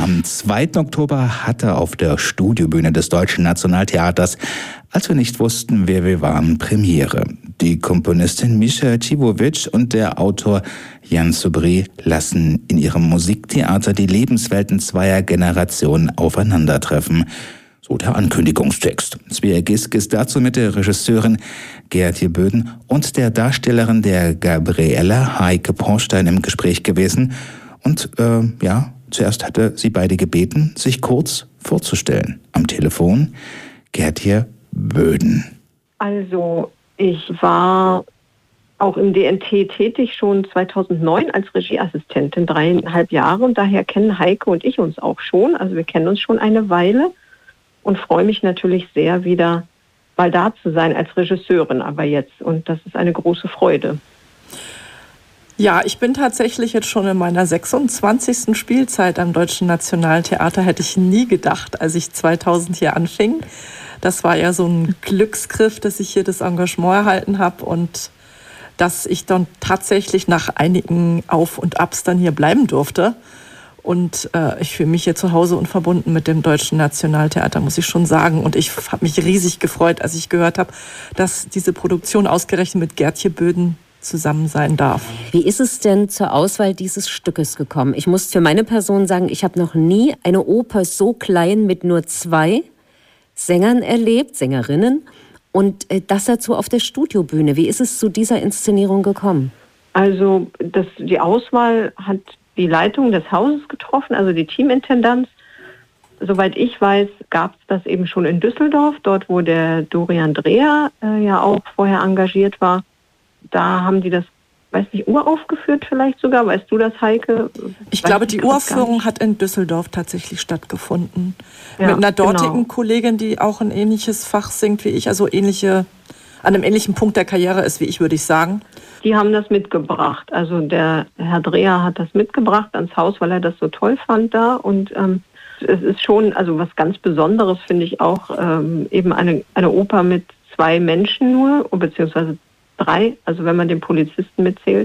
Am 2. Oktober hatte auf der Studiobühne des Deutschen Nationaltheaters Als wir nicht wussten, wer wir waren, Premiere. Die Komponistin Mischa Čivović und der Autor Jan Soubry lassen in ihrem Musiktheater die Lebenswelten zweier Generationen aufeinandertreffen. So der Ankündigungstext. Svea Gisk ist dazu mit der Regisseurin Gertje Böden und der Darstellerin der Gabriella, Heike Porstein, im Gespräch gewesen. Und zuerst hatte sie beide gebeten, sich kurz vorzustellen. Am Telefon Gertje Böden. Also ich war auch im DNT tätig, schon 2009 als Regieassistentin, 3,5 Jahre. Und daher kennen Heike und ich uns auch schon. Also wir kennen uns schon eine Weile und freue mich natürlich sehr, wieder mal da zu sein als Regisseurin. Aber jetzt, und das ist eine große Freude. Ja, ich bin tatsächlich jetzt schon in meiner 26. Spielzeit am Deutschen Nationaltheater. Hätte ich nie gedacht, als ich 2000 hier anfing. Das war ja so ein Glücksgriff, dass ich hier das Engagement erhalten habe und dass ich dann tatsächlich nach einigen Auf und Abs dann hier bleiben durfte. Und ich fühle mich hier zu Hause und verbunden mit dem Deutschen Nationaltheater, muss ich schon sagen. Und ich habe mich riesig gefreut, als ich gehört habe, dass diese Produktion ausgerechnet mit Gertje Böden zusammen sein darf. Wie ist es denn zur Auswahl dieses Stückes gekommen? Ich muss für meine Person sagen, ich habe noch nie eine Oper so klein mit nur 2 Sängern erlebt, Sängerinnen, und das dazu auf der Studiobühne. Wie ist es zu dieser Inszenierung gekommen? Also die Auswahl hat die Leitung des Hauses getroffen, also die Teamintendanz. Soweit ich weiß, gab es das eben schon in Düsseldorf, dort wo der Dorian Dreher ja auch vorher engagiert war. Da haben die das, weiß nicht, uraufgeführt vielleicht sogar. Weißt du das, Heike? Ich glaube, die Uraufführung hat in Düsseldorf tatsächlich stattgefunden. Ja, mit einer dortigen Kollegin, die auch ein ähnliches Fach singt wie ich, also an einem ähnlichen Punkt der Karriere ist wie ich, würde ich sagen. Die haben das mitgebracht. Also der Herr Dreher hat das mitgebracht ans Haus, weil er das so toll fand da. Und es ist schon, also was ganz Besonderes, finde ich auch, eben eine Oper mit 2 Menschen nur, beziehungsweise 3, also wenn man den Polizisten mitzählt.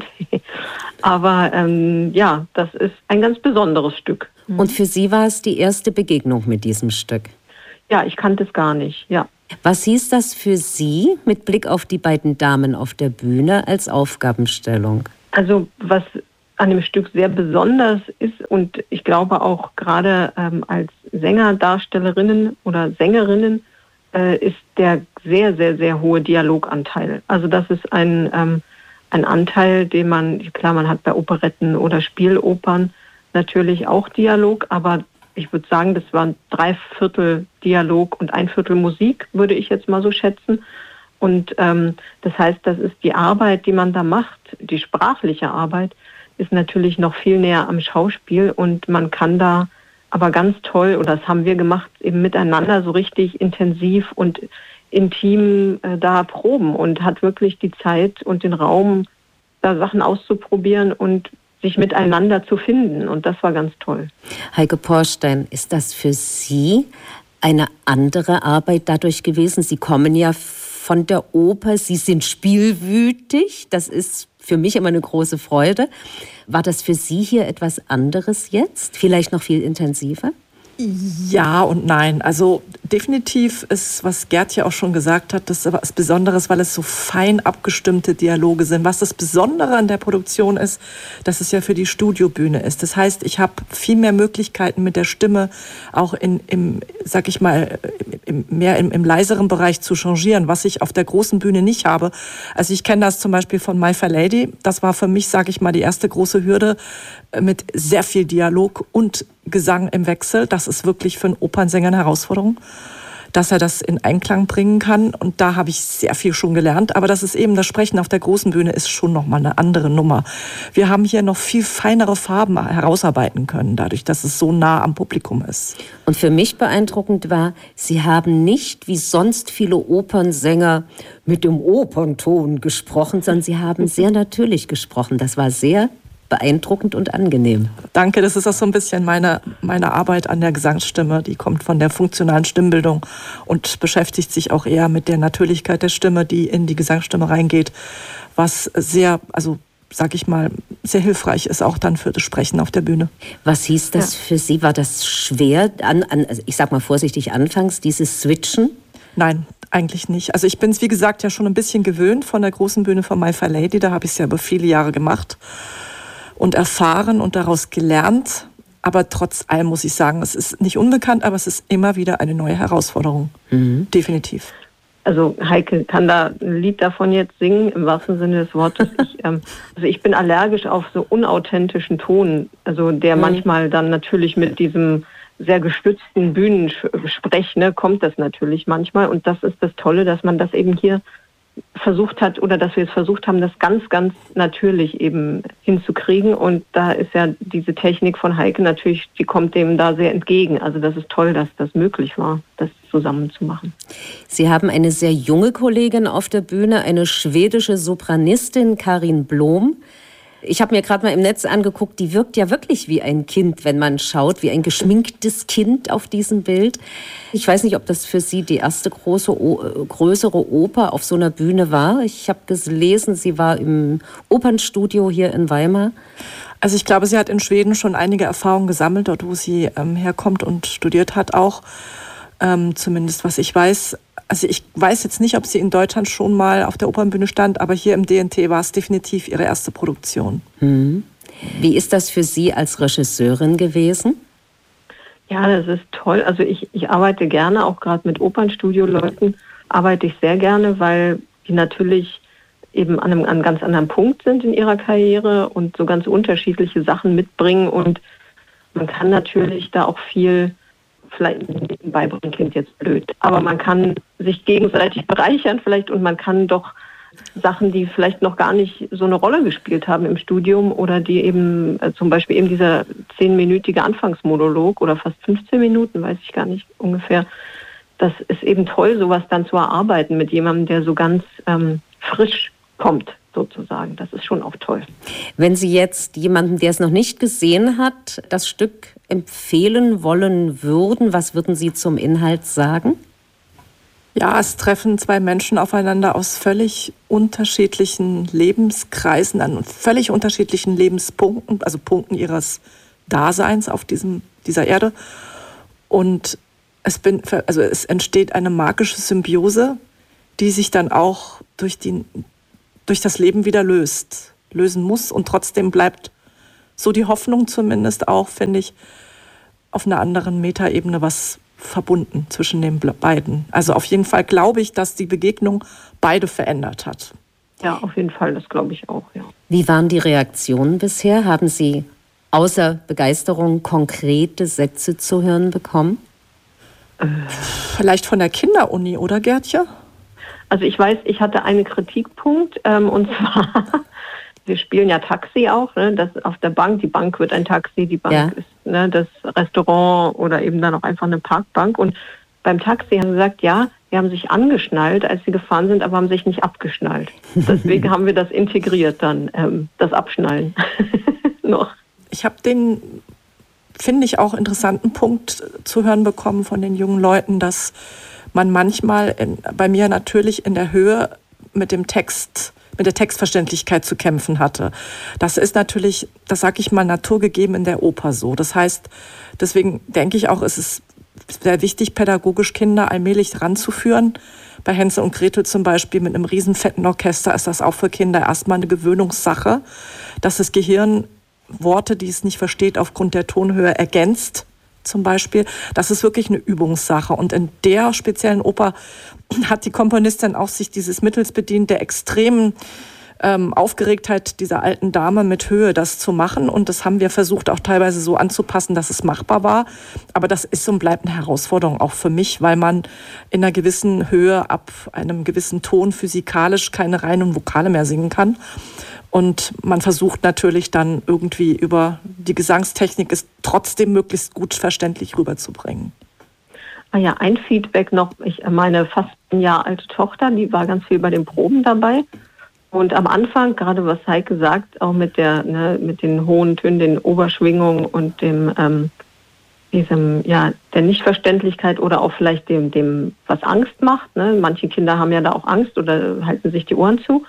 Aber das ist ein ganz besonderes Stück. Und für Sie war es die erste Begegnung mit diesem Stück? Ja, ich kannte es gar nicht, ja. Was hieß das für Sie mit Blick auf die beiden Damen auf der Bühne als Aufgabenstellung? Also was an dem Stück sehr besonders ist und ich glaube auch gerade als Sänger, Darstellerinnen oder Sängerinnen ist der sehr, sehr, sehr hohe Dialoganteil. Also das ist ein Anteil, den man hat bei Operetten oder Spielopern natürlich auch Dialog, aber ich würde sagen, das waren 3/4 Dialog und 1/4 Musik, würde ich jetzt mal so schätzen. Und das heißt, das ist die Arbeit, die man da macht, die sprachliche Arbeit, ist natürlich noch viel näher am Schauspiel und man kann da aber ganz toll, und das haben wir gemacht, eben miteinander so richtig intensiv und intim da proben und hat wirklich die Zeit und den Raum, da Sachen auszuprobieren und sich miteinander zu finden. Und das war ganz toll. Heike Porstein, ist das für Sie eine andere Arbeit dadurch gewesen? Sie kommen ja von der Oper, Sie sind spielwütig. Das ist für mich immer eine große Freude. War das für Sie hier etwas anderes jetzt? Vielleicht noch viel intensiver? Ja und nein. Also definitiv ist, was Gertje auch schon gesagt hat, das ist was Besonderes, weil es so fein abgestimmte Dialoge sind. Was das Besondere an der Produktion ist, dass es ja für die Studiobühne ist. Das heißt, ich habe viel mehr Möglichkeiten mit der Stimme auch im leiseren Bereich zu changieren, was ich auf der großen Bühne nicht habe. Also ich kenne das zum Beispiel von My Fair Lady. Das war für mich, sage ich mal, die erste große Hürde mit sehr viel Dialog und Gesang im Wechsel. Das ist wirklich für einen Opernsänger eine Herausforderung, dass er das in Einklang bringen kann. Und da habe ich sehr viel schon gelernt. Aber das ist eben, das Sprechen auf der großen Bühne ist schon nochmal eine andere Nummer. Wir haben hier noch viel feinere Farben herausarbeiten können, dadurch, dass es so nah am Publikum ist. Und für mich beeindruckend war, Sie haben nicht wie sonst viele Opernsänger mit dem Opernton gesprochen, sondern Sie haben sehr natürlich gesprochen. Das war sehr beeindruckend und angenehm. Danke, das ist auch so ein bisschen meine Arbeit an der Gesangsstimme. Die kommt von der funktionalen Stimmbildung und beschäftigt sich auch eher mit der Natürlichkeit der Stimme, die in die Gesangsstimme reingeht, was sehr, sag ich mal, sehr hilfreich ist auch dann für das Sprechen auf der Bühne. Was hieß das für Sie? War das schwer, also ich sag mal vorsichtig anfangs, dieses Switchen? Nein, eigentlich nicht. Also ich bin es, wie gesagt, ja schon ein bisschen gewöhnt von der großen Bühne von My Fair Lady. Da habe ich es ja über viele Jahre gemacht und erfahren und daraus gelernt. Aber trotz allem muss ich sagen, es ist nicht unbekannt, aber es ist immer wieder eine neue Herausforderung. Definitiv. Also Heike kann da ein Lied davon jetzt singen, im wahrsten Sinne des Wortes. Ich bin allergisch auf so unauthentischen Ton, also der manchmal dann natürlich mit diesem sehr gestützten Bühnensprech, kommt das natürlich manchmal. Und das ist das Tolle, dass man das eben hier versucht hat oder dass wir es versucht haben, das ganz, ganz natürlich eben hinzukriegen. Und da ist ja diese Technik von Heike natürlich, die kommt dem da sehr entgegen. Also das ist toll, dass das möglich war, das zusammen zu machen. Sie haben eine sehr junge Kollegin auf der Bühne, eine schwedische Sopranistin, Karin Blom. Ich habe mir gerade mal im Netz angeguckt, die wirkt ja wirklich wie ein Kind, wenn man schaut, wie ein geschminktes Kind auf diesem Bild. Ich weiß nicht, ob das für Sie die erste größere Oper auf so einer Bühne war. Ich habe gelesen, sie war im Opernstudio hier in Weimar. Also ich glaube, sie hat in Schweden schon einige Erfahrungen gesammelt, dort wo sie herkommt und studiert hat auch. Zumindest was ich weiß. Also ich weiß jetzt nicht, ob sie in Deutschland schon mal auf der Opernbühne stand, aber hier im DNT war es definitiv ihre erste Produktion. Wie ist das für Sie als Regisseurin gewesen? Ja, das ist toll. Also ich arbeite gerne, auch gerade mit Opernstudio-Leuten arbeite ich sehr gerne, weil die natürlich eben an einem ganz anderen Punkt sind in ihrer Karriere und so ganz unterschiedliche Sachen mitbringen. Und man kann natürlich da auch viel vielleicht beibringen, klingt jetzt blöd, aber man kann sich gegenseitig bereichern vielleicht und man kann doch Sachen, die vielleicht noch gar nicht so eine Rolle gespielt haben im Studium oder die eben zum Beispiel eben dieser 10-minütige Anfangsmonolog oder fast 15 Minuten, weiß ich gar nicht ungefähr, das ist eben toll, sowas dann zu erarbeiten mit jemandem, der so ganz frisch kommt, sozusagen. Das ist schon auch toll. Wenn Sie jetzt jemanden, der es noch nicht gesehen hat, das Stück empfehlen wollen würden, was würden Sie zum Inhalt sagen? Ja, es treffen zwei Menschen aufeinander aus völlig unterschiedlichen Lebenskreisen, an völlig unterschiedlichen Lebenspunkten, also Punkten ihres Daseins auf dieser Erde. Und es entsteht eine magische Symbiose, die sich dann auch durch das Leben wieder lösen muss. Und trotzdem bleibt so die Hoffnung zumindest auch, finde ich, auf einer anderen Metaebene was verbunden zwischen den beiden. Also auf jeden Fall glaube ich, dass die Begegnung beide verändert hat. Ja, auf jeden Fall, das glaube ich auch, ja. Wie waren die Reaktionen bisher? Haben Sie außer Begeisterung konkrete Sätze zu hören bekommen? Vielleicht von der Kinderuni, oder Gertje? Also ich weiß, ich hatte einen Kritikpunkt, und zwar, wir spielen ja Taxi auch, das auf der Bank, die Bank wird ein Taxi, die Bank ist das Restaurant oder eben dann auch einfach eine Parkbank. Und beim Taxi haben sie gesagt, ja, die haben sich angeschnallt, als sie gefahren sind, aber haben sich nicht abgeschnallt. Deswegen haben wir das integriert dann, das Abschnallen noch. Ich habe den, finde ich, auch interessanten Punkt zu hören bekommen von den jungen Leuten, dass man manchmal bei mir natürlich in der Höhe mit der Textverständlichkeit zu kämpfen hatte. Das ist natürlich, das sage ich mal, naturgegeben in der Oper so. Das heißt, deswegen denke ich auch, es ist sehr wichtig, pädagogisch Kinder allmählich ranzuführen. Bei Hänsel und Gretel zum Beispiel mit einem riesen fetten Orchester ist das auch für Kinder erstmal eine Gewöhnungssache, dass das Gehirn Worte, die es nicht versteht, aufgrund der Tonhöhe ergänzt. Zum Beispiel, das ist wirklich eine Übungssache. Und in der speziellen Oper hat die Komponistin auch sich dieses Mittels bedient, der extremen Aufgeregtheit dieser alten Dame mit Höhe das zu machen. Und das haben wir versucht auch teilweise so anzupassen, dass es machbar war. Aber das ist und bleibt eine Herausforderung auch für mich, weil man in einer gewissen Höhe ab einem gewissen Ton physikalisch keine reinen Vokale mehr singen kann. Und man versucht natürlich dann irgendwie über die Gesangstechnik es trotzdem möglichst gut verständlich rüberzubringen. Ah ja, ein Feedback noch. Meine fast ein Jahr alte Tochter, die war ganz viel bei den Proben dabei. Und am Anfang, gerade was Heike sagt, auch mit den hohen Tönen, den Oberschwingungen und der Nichtverständlichkeit oder auch vielleicht dem was Angst macht. Manche Kinder haben ja da auch Angst oder halten sich die Ohren zu.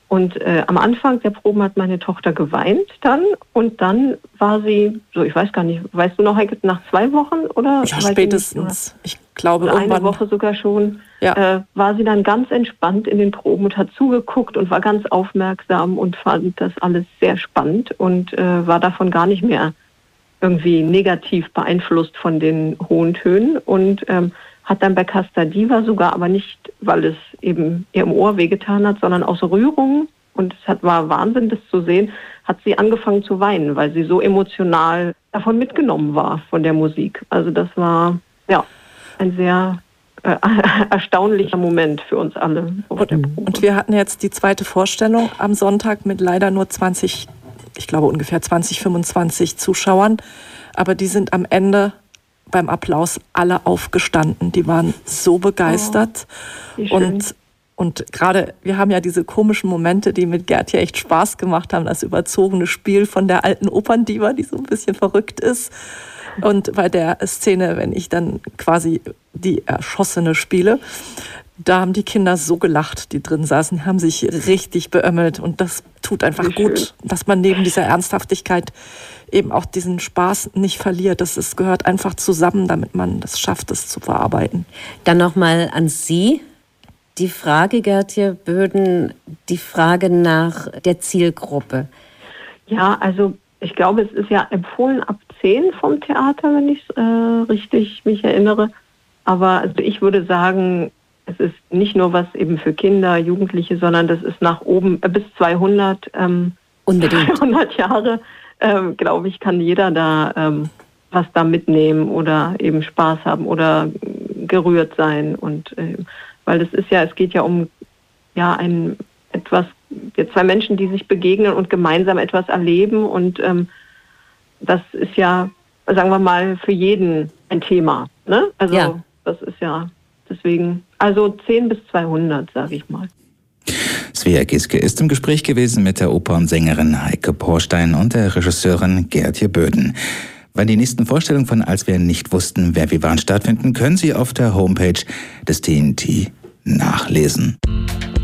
Und am Anfang der Proben hat meine Tochter geweint dann und dann war sie, so ich weiß gar nicht, weißt du noch, Heike, nach 2 Wochen oder? Ja, spätestens. Ich glaube irgendwann. irgendwann. Eine Woche sogar schon. Ja. War sie dann ganz entspannt in den Proben und hat zugeguckt und war ganz aufmerksam und fand das alles sehr spannend und war davon gar nicht mehr irgendwie negativ beeinflusst von den hohen Tönen und hat dann bei Casta Diva sogar, aber nicht, weil es eben ihrem Ohr wehgetan hat, sondern aus Rührung, und es war Wahnsinn, das zu sehen, hat sie angefangen zu weinen, weil sie so emotional davon mitgenommen war, von der Musik. Also das war ja ein sehr erstaunlicher Moment für uns alle. Und wir hatten jetzt die zweite Vorstellung am Sonntag mit leider nur 20, ich glaube ungefähr 25 Zuschauern, aber die sind am Ende beim Applaus alle aufgestanden. Die waren so begeistert. Und gerade, wir haben ja diese komischen Momente, die mit Gertje echt Spaß gemacht haben, das überzogene Spiel von der alten Operndiva, die so ein bisschen verrückt ist. Und bei der Szene, wenn ich dann quasi die Erschossene spiele, da haben die Kinder so gelacht, die drin saßen, haben sich richtig beömmelt. Und das tut einfach gut, dass man neben dieser Ernsthaftigkeit eben auch diesen Spaß nicht verliert. Es gehört einfach zusammen, damit man das schafft, es zu verarbeiten. Dann nochmal an Sie die Frage, Gertje Böden, die Frage nach der Zielgruppe. Ja, also ich glaube, es ist ja empfohlen ab 10 vom Theater, wenn ich richtig mich erinnere. Aber also ich würde sagen, es ist nicht nur was eben für Kinder, Jugendliche, sondern das ist nach oben bis 200, unbedingt 200 Jahre, glaube ich, kann jeder da was da mitnehmen oder eben Spaß haben oder gerührt sein. Und weil es geht ja um zwei Menschen, die sich begegnen und gemeinsam etwas erleben. Und das ist ja, sagen wir mal, für jeden ein Thema. Ne? Also das ist ja deswegen, also 10 bis 200, sage ich mal. Svea Giske ist im Gespräch gewesen mit der Opernsängerin Heike Porstein und der Regisseurin Gertje Böden. Wann die nächsten Vorstellungen von Als wir nicht wussten, wer wir waren stattfinden, können Sie auf der Homepage des TNT nachlesen.